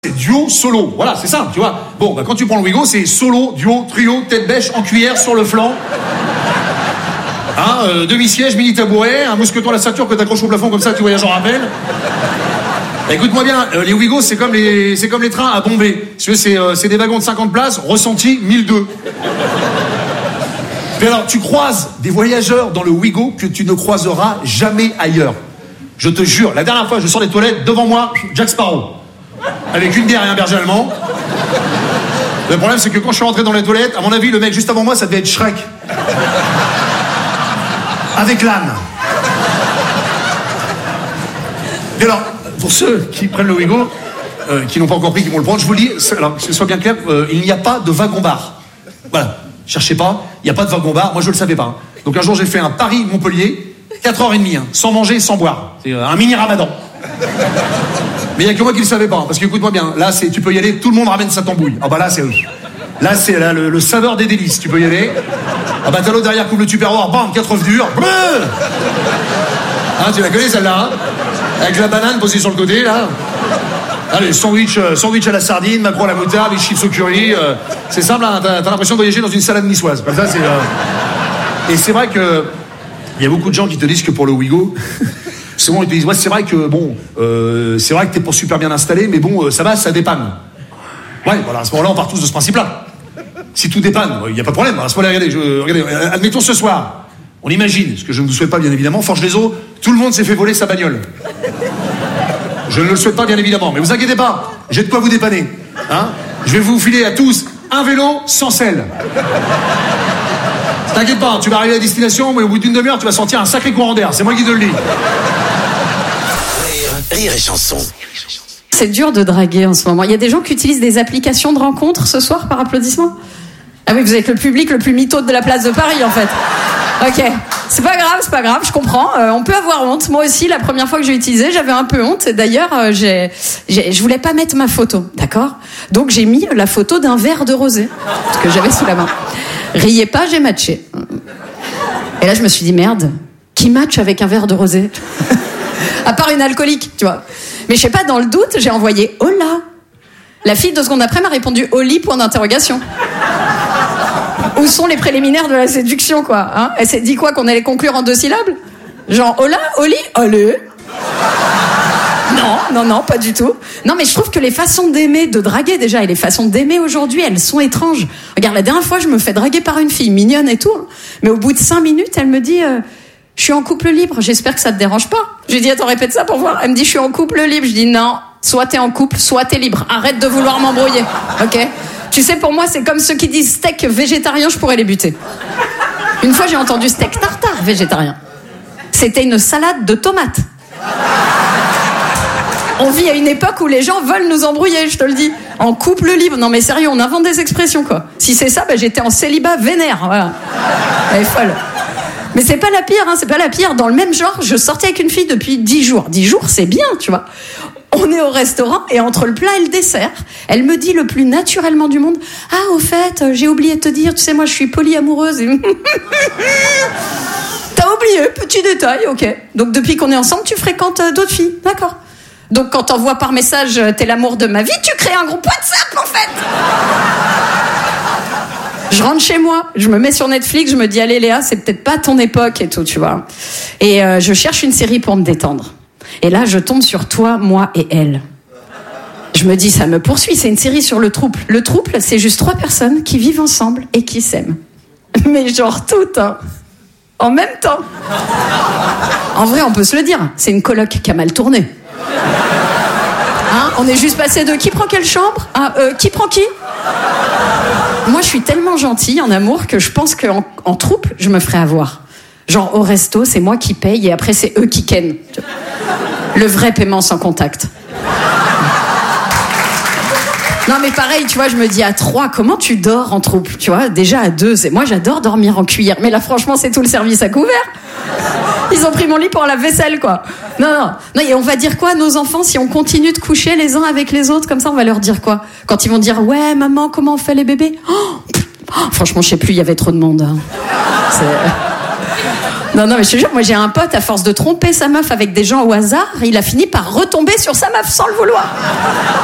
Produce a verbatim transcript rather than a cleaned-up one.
C'est duo, solo. Voilà, c'est ça, tu vois. Bon, bah, quand tu prends le Wigo, c'est solo, duo, trio, tête bêche, en cuillère, sur le flanc. Hein, euh, demi-siège, mini-tabouret, un mousqueton à la ceinture que t'accroches au plafond comme ça, tu voyages en rappel. Bah, écoute-moi bien, euh, les Wigo, c'est comme les, c'est comme les trains à Bombay. Si tu veux, c'est, euh, c'est des wagons de cinquante places, ressenti mille deux. Puis alors, tu croises des voyageurs dans le Wigo que tu ne croiseras jamais ailleurs. Je te jure, la dernière fois, je sors des toilettes, devant moi, Jack Sparrow. Avec une bière et un berger allemand. Le problème, c'est que quand je suis rentré dans les toilettes, à mon avis, le mec juste avant moi, ça devait être Shrek. Avec l'âne. Et alors, pour ceux qui prennent le Wigo, euh, qui n'ont pas encore pris, qui vont le prendre, je vous le dis, alors que ce soit bien clair, euh, il n'y a pas de wagon-bar. Voilà, cherchez pas, il n'y a pas de wagon-bar, moi je le savais pas. Hein. Donc un jour, j'ai fait un Paris-Montpellier, quatre heures trente, hein, sans manger, sans boire. C'est euh, un mini-ramadan. Mais il n'y a que moi qui le savais pas, hein, parce que écoute-moi bien, là, c'est, tu peux y aller, tout le monde ramène sa tambouille. Ah bah là, c'est... Là, c'est là, le, le saveur des délices, tu peux y aller. Ah bah t'as l'autre derrière, coupe le tupperware, bam, quatre œufs durs. Hein, tu la connais celle-là, hein, avec la banane posée sur le côté, là. Allez, sandwich, euh, sandwich à la sardine, macarons à la moutarde, les chips au curry. Euh, c'est simple, hein, t'as, t'as l'impression de voyager dans une salade niçoise. Comme ça, c'est... Euh... Et c'est vrai que... Il y a beaucoup de gens qui te disent que pour le Wigo... Souvent, ils te disent, ouais, c'est vrai que, bon... Euh, c'est vrai que t'es pas super bien installé, mais bon, euh, ça va, ça dépanne. Ouais, voilà, à ce moment-là, on part tous de ce principe-là. Si tout dépanne, il n'y a pas de problème. À ce moment-là, regardez, je, regardez, admettons ce soir, on imagine, ce que je ne vous souhaite pas, bien évidemment, forge les os, tout le monde s'est fait voler sa bagnole. Je ne le souhaite pas, bien évidemment, mais vous inquiétez pas, j'ai de quoi vous dépanner. Hein, je vais vous filer à tous un vélo sans selle. T'inquiète pas, tu vas arriver à destination, mais au bout d'une demi-heure, tu vas sentir un sacré courant d'air. C'est moi qui te le dis. Rire, rire et chanson. C'est dur de draguer en ce moment. Il y a des gens qui utilisent des applications de rencontres ce soir par applaudissement. Ah oui, vous êtes le public le plus mytho de la place de Paris, en fait. Ok, c'est pas grave, c'est pas grave, je comprends. Euh, on peut avoir honte. Moi aussi, la première fois que j'ai utilisé, j'avais un peu honte. D'ailleurs, euh, j'ai, j'ai, je voulais pas mettre ma photo, d'accord ? Donc j'ai mis la photo d'un verre de rosé que j'avais sous la main. Riez pas, j'ai matché. Et là, je me suis dit merde, qui match avec un verre de rosé ? À part une alcoolique, tu vois. Mais je sais pas, dans le doute, j'ai envoyé Hola. La fille, deux secondes après, m'a répondu Oli, point d'interrogation. Où sont les préliminaires de la séduction, quoi, hein ? Elle s'est dit quoi, qu'on allait conclure en deux syllabes ? Genre Hola, Oli, allez. Non, non, non, pas du tout. Non, mais je trouve que les façons d'aimer, de draguer déjà, et les façons d'aimer aujourd'hui, elles sont étranges. Regarde, la dernière fois, je me fais draguer par une fille mignonne et tout, mais au bout de cinq minutes, elle me dit... Euh, je suis en couple libre, j'espère que ça te dérange pas. Je lui dis, attends, répète ça pour voir. Elle me dit, je suis en couple libre. Je dis, non, soit t'es en couple, soit t'es libre. Arrête de vouloir m'embrouiller, ok ? Tu sais, pour moi, c'est comme ceux qui disent steak végétarien, je pourrais les buter. Une fois, j'ai entendu steak tartare végétarien. C'était une salade de tomates. On vit à une époque où les gens veulent nous embrouiller, je te le dis. En couple libre. Non mais sérieux, on invente des expressions, quoi. Si c'est ça, bah, j'étais en célibat vénère, voilà. Elle est folle. Mais c'est pas la pire, hein, c'est pas la pire. Dans le même genre, je sortais avec une fille depuis dix jours. Dix jours, c'est bien, tu vois. On est au restaurant et entre le plat et le dessert, elle me dit le plus naturellement du monde, « Ah, au fait, j'ai oublié de te dire, tu sais, moi, je suis polyamoureuse. » T'as oublié, petit détail, ok. Donc, depuis qu'on est ensemble, tu fréquentes euh, d'autres filles, d'accord. Donc, quand t'envoies par message « T'es l'amour de ma vie », tu crées un groupe WhatsApp, en fait. Je rentre chez moi, je me mets sur Netflix, je me dis, allez Léa, c'est peut-être pas ton époque et tout, tu vois. Et euh, je cherche une série pour me détendre. Et là, je tombe sur Toi, moi et elle. Je me dis, ça me poursuit, c'est une série sur le trouble. Le trouble, c'est juste trois personnes qui vivent ensemble et qui s'aiment. Mais genre toutes, hein. En même temps. En vrai, on peut se le dire, c'est une coloc qui a mal tourné. Hein, on est juste passé de qui prend quelle chambre à euh, qui prend qui. Moi, je suis tellement gentille en amour que je pense qu'en en troupe, je me ferais avoir. Genre, au resto, c'est moi qui paye et après, c'est eux qui kennent. Le vrai paiement sans contact. Non, mais pareil, tu vois, je me dis à trois, comment tu dors en troupe ? Tu vois, déjà à deux, c'est... moi, j'adore dormir en cuillère. Mais là, franchement, c'est tout le service à couvert. Ils ont pris mon lit pour la vaisselle, quoi. Non, non. Non, et on va dire quoi à nos enfants si on continue de coucher les uns avec les autres? Comme ça, on va leur dire quoi? Quand ils vont dire, ouais, maman, comment on fait les bébés? Oh, oh, franchement, je sais plus, il y avait trop de monde. Hein. C'est... Non, non, mais je te jure, moi, j'ai un pote, à force de tromper sa meuf avec des gens au hasard, il a fini par retomber sur sa meuf sans le vouloir.